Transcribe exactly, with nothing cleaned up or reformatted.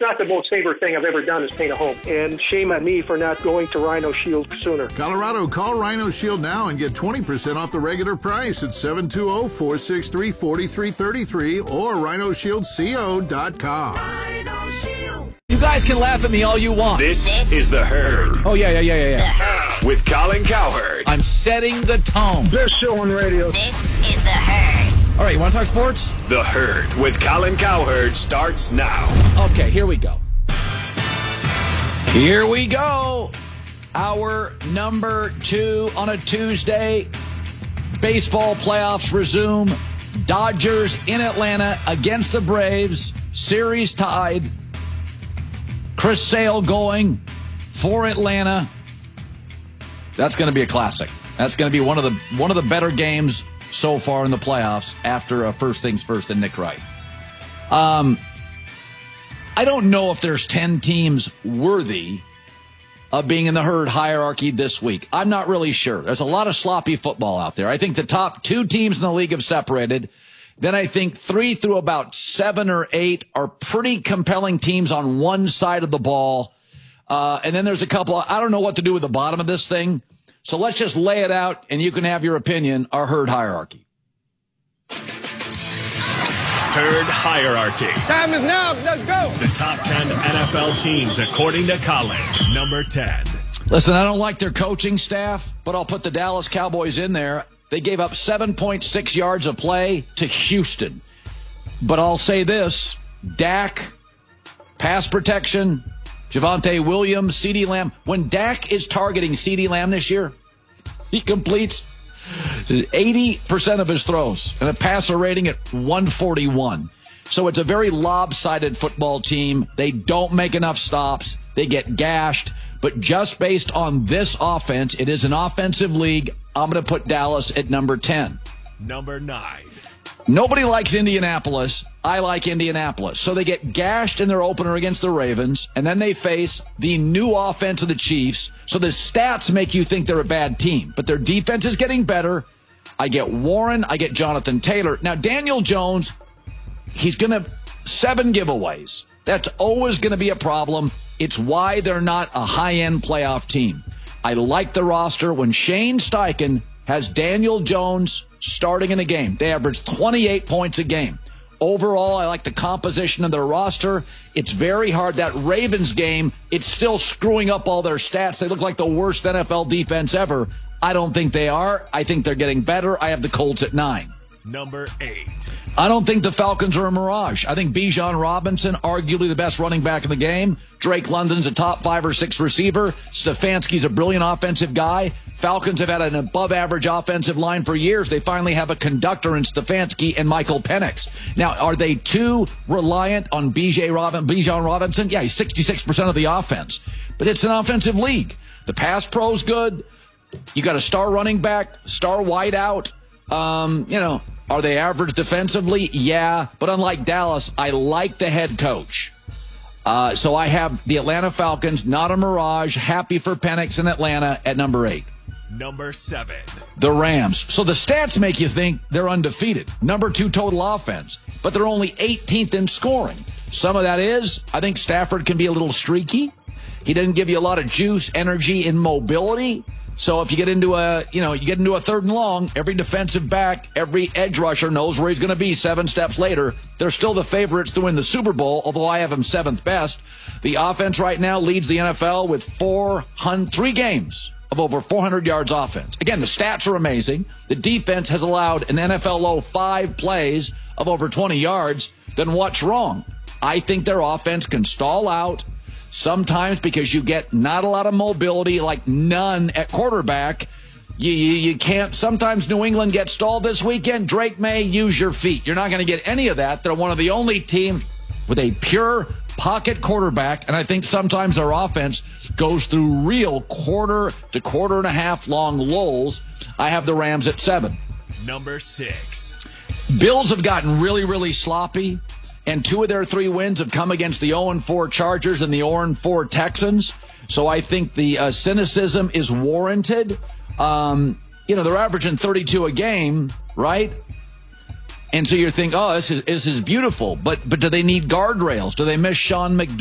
not the most favorite thing I've ever done is paint a home. And shame on me for not going to Rhino Shield sooner. Colorado, call Rhino Shield now and get twenty percent off the regular price at seven two zero, four six three, four three three three or rhino shield co dot com. You guys can laugh at me all you want. This is The Herd. Oh, yeah, yeah, yeah, yeah, yeah. With Colin Cowherd. I'm setting the tone. Best show on radio. This is The Herd. All right, you want to talk sports? The Herd with Colin Cowherd starts now. Okay, here we go. Here we go. Our number two on a Tuesday. Baseball playoffs resume. Dodgers in Atlanta against the Braves. Series tied. Chris Sale going for Atlanta. That's going to be a classic. That's going to be one of the one of the better games so far in the playoffs after uh, First Things First and Nick Wright. Um, I don't know if there's ten teams worthy of being in the Herd hierarchy this week. I'm not really sure. There's a lot of sloppy football out there. I think the top two teams in the league have separated. Then I think three through about seven or eight are pretty compelling teams on one side of the ball. Uh, and then there's a couple, I don't know what to do with the bottom of this thing. So let's just lay it out and you can have your opinion, our Herd hierarchy. Herd hierarchy. Time is now. Let's go. The top ten N F L teams according to Colin. Number ten. Listen, I don't like their coaching staff, but I'll put the Dallas Cowboys in there. They gave up seven point six yards of play to Houston. But I'll say this, Dak, pass protection, Javonte Williams, CeeDee Lamb. When Dak is targeting CeeDee Lamb this year, he completes eighty percent of his throws and a passer rating at one forty-one. So it's a very lopsided football team. They don't make enough stops. They get gashed. But just based on this offense, it is an offensive league. I'm going to put Dallas at number ten. Number nine. Nobody likes Indianapolis. I like Indianapolis. So they get gashed in their opener against the Ravens, and then they face the new offense of the Chiefs. So the stats make you think they're a bad team, but their defense is getting better. I get Warren. I get Jonathan Taylor. Now, Daniel Jones, he's going to seven giveaways. That's always going to be a problem. It's why they're not a high-end playoff team. I like the roster. When Shane Steichen has Daniel Jones starting in a game, they average twenty-eight points a game. Overall, I like the composition of their roster. It's very hard. That Ravens game, it's still screwing up all their stats. They look like the worst N F L defense ever. I don't think they are. I think they're getting better. I have the Colts at nine. Number eight. I don't think the Falcons are a mirage. I think Bijan Robinson, arguably the best running back in the game. Drake London's a top five or six receiver. Stefanski's a brilliant offensive guy. Falcons have had an above-average offensive line for years. They finally have a conductor in Stefanski and Michael Penix. Now, are they too reliant on B J Robin, Bijan Robinson? Yeah, he's sixty-six percent of the offense. But it's an offensive league. The pass pro's good. You got a star running back, star wideout. Um, you know, are they average defensively? Yeah. But unlike Dallas, I like the head coach. Uh, so I have the Atlanta Falcons, not a mirage, happy for Penix in Atlanta at number eight. Number seven. The Rams. So the stats make you think they're undefeated. Number two total offense. But they're only eighteenth in scoring. Some of that is, I think Stafford can be a little streaky. He doesn't give you a lot of juice, energy, and mobility. So if you get into a, you know, you get into a third and long, every defensive back, every edge rusher knows where he's going to be seven steps later. They're still the favorites to win the Super Bowl, although I have them seventh best. The offense right now leads the N F L with four hundred, three games of over four hundred yards offense. Again, the stats are amazing. The defense has allowed an N F L low five plays of over twenty yards. Then what's wrong? I think their offense can stall out. Sometimes because you get not a lot of mobility, like none at quarterback, you, you, you can't. Sometimes New England gets stalled this weekend. Drake May, use your feet. You're not going to get any of that. They're one of the only teams with a pure pocket quarterback, and I think sometimes their offense goes through real quarter to quarter and a half long lulls. I have the Rams at seven. Number six. Bills have gotten really, really sloppy. And two of their three wins have come against the oh and four Chargers and the oh and four Texans. So I think the uh, cynicism is warranted. Um, you know, they're averaging thirty-two a game, right? And so you're thinking, oh, this is, this is beautiful. But but do they need guardrails? Do they miss Sean McDermott?